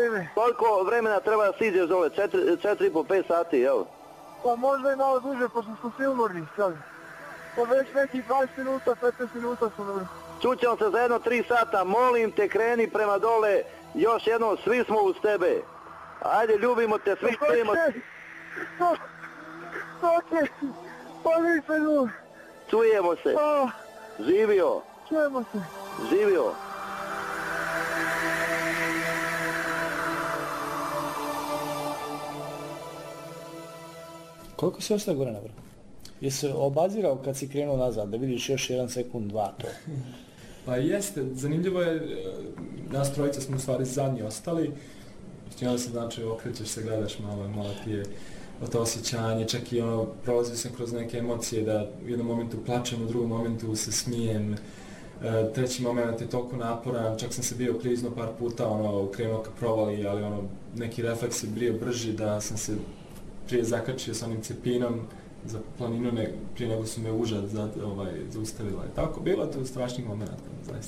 vrijeme. Koliko vremena treba da siđeš dole? 4,5-5 sati, jel? Pa možda i malo duže, pošto smo svi umorni sad. Pa već nekih 20 minuta, 15 minuta smo dobro. Čućemo se za jedno 3 sata, molim te, kreni prema dole, još jedno, svi smo uz tebe. Ajde, ljubimo te, svi stojimo. Okej, pa nisam. Čujemo se. Živio. Čujemo se. Živio. Koliko si ostao gore na vrhu? Jesi obazirao kad si krenuo nazad, da vidiš još 1 sekund, 2 to? Pa jeste, zanimljivo je, nas trojica smo u stvari zadnji ostali. I onda se znači okrećeš se, gledaš malo ti je to osjećanje, čak i prolazio sam kroz neke emocije da u jednom momentu plačem, u drugom momentu se smijem. Treći moment je toliko naporan, čak sam se bio klizno par puta, krenuo ka provali, ali neki refleks je bio brži da sam se prije zakačio sa onim cepinom za planinu prije nego su me užad zaustavila. Tako, bilo je to strašnih momenta, zaista.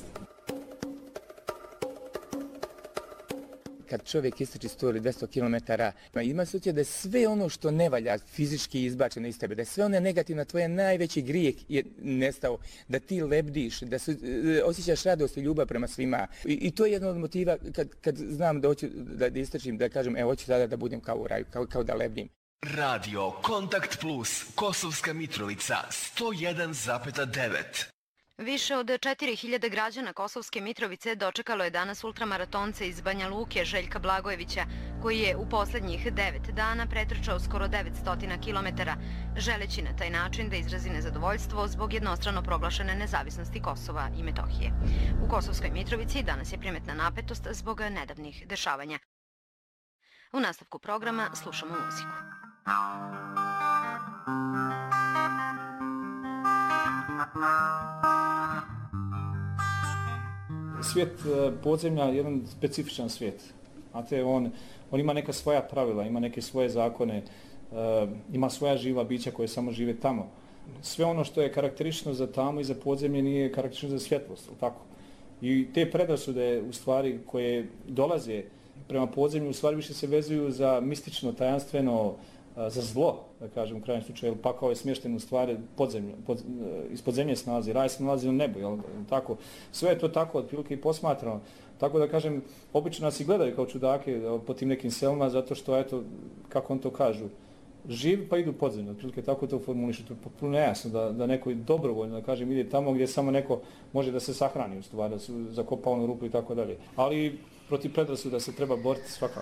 Kad čovjek istrači 100 ili 200 km, ima se osjećaj da je sve ono što ne valja fizički izbačeno iz tebe, da je sve ono negativno, tvoj najveći grijeh je nestao, da ti lebdiš, da osjećaš radost i ljubav prema svima. I to je jedan od motiva kad znam da hoću da istračim, da kažem, hoću sada da budem kao u raju, kao da lebdim. Radio Kontakt Plus, Kosovska Mitrovica, 101,9. Više od 4000 građana Kosovske Mitrovice dočekalo je danas ultramaratonce iz Banja Luke Željka Blagojevića, koji je u posljednjih 9 dana pretrčao skoro 900 km, želeći na taj način da izrazi nezadovoljstvo zbog jednostrano proglašene nezavisnosti Kosova i Metohije. U Kosovskoj Mitrovici danas je primetna napetost zbog nedavnih dešavanja. U nastavku programa slušamo muziku. Svijet podzemlja je jedan specifičan svijet. Znate, on ima neka svoja pravila, ima neke svoje zakone, ima svoja živa bića koje samo žive tamo. Sve ono što je karakteristično za tamo i za podzemlje nije karakteristično za svjetlost, tako? I te predrasude, u stvari, koje dolaze prema podzemlju, u stvari više se vezuju za mistično, tajanstveno, za zlo, da kažem u krajnjem slučaju, jer pakao je smješten u stvari ispod zemlje se nalazi, raj se nalazi na nebu, jel, tako. Sve je to tako, otprilike i posmatrano. Tako da kažem, obično nas i gledaju kao čudake po tim nekim selima, zato što, eto, kako on to kažu, živ pa idu podzemlje, otprilike tako to formulišu, to je potpuno nejasno da neko dobrovoljno, da kažem, ide tamo gdje samo neko može da se sahrani, u stvari, da se zakopa onu rupu i tako dalje. Ali protiv predrasuda se treba boriti svakako.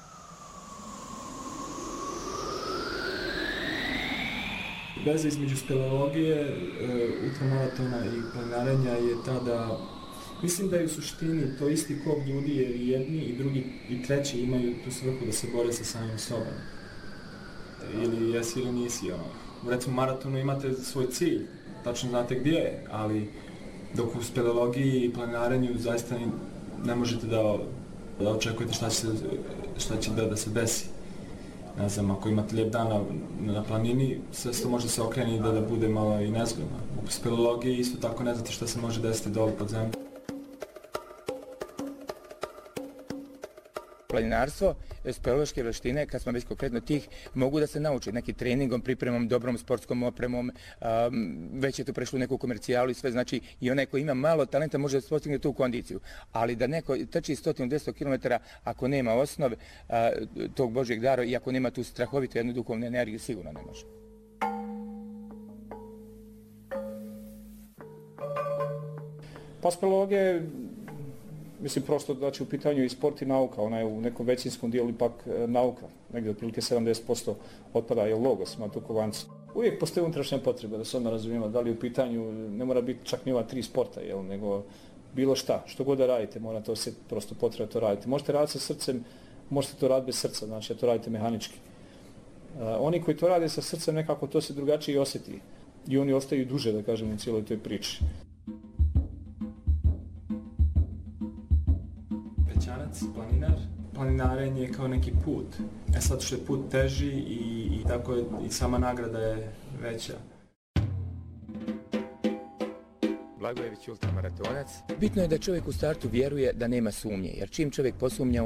Veza između speleologije, ultramaratona i planinarenja je ta da mislim da je u suštini to isti kog ljudi jer jedni i drugi i treći imaju tu svrhu da se bore sa samim sobom. Ili jesi ili nisi. U recimo maratonu imate svoj cilj, tačno znate gdje je, ali dok u speleologiji i planinarenju zaista ne možete da očekujete šta će da se desi. Ne znam, ako imate lijep dan na planini, sve to može se okreni da bude malo i nezgodno. U speleologiji isto tako ne znate šta se može desiti dole pod zemlju. Planinarstvo, speleološke vještine, kad smo već konkretno tih, mogu da se nauče neki treningom, pripremom, dobrom sportskom opremom, već je to prešlo u neku komercijalu i sve, znači i onaj koji ima malo talenta može da postigne tu kondiciju. Ali da neko trči 100-200 km ako nema osnov tog Božjeg dara i ako nema tu strahovitu jednu duhovnu energiju, sigurno ne može. Pa speleologija je, mislim, prosto da će u pitanju i sport i nauka, ona je u nekom većinskom dijelu ipak nauka, negdje otprilike 70% otpada je logos, matukovanci. Uvijek postoji unutrašnja potreba da se odmah razumijemo, da li u pitanju ne mora biti čak ni ova 3 sporta, nego bilo šta, što god da radite, mora to se prosto potreba to raditi. Možete raditi sa srcem, možete to raditi bez srca, znači da to radite mehanički. Oni koji to rade sa srcem nekako to se drugačije osjeti i oni ostaju duže, da kažem, u cijeloj toj priči. Planinar. Planinarenje je kao neki put. Sad što je put teži i tako je i sama nagrada je veća. Blagojević ultramaratonac. Bitno je da čovjek u startu vjeruje da nema sumnje, jer čim čovjek posumnja